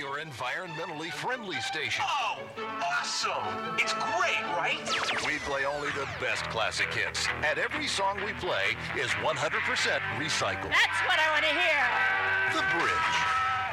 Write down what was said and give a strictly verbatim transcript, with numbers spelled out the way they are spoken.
your environmentally friendly station. Oh, awesome! It's great, right? We play only the best classic hits, and every song we play is one hundred percent recycled. That's what I want to hear. The Bridge.